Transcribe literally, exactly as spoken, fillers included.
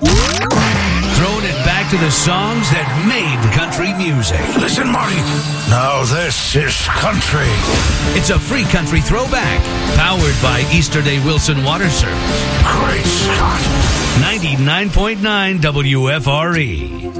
Throwing it back to the songs that made country music. Listen, Marty. Now this is country. It's a free country throwback, powered by Easterday Wilson Water Service. Great Scott. ninety-nine point nine W F R E.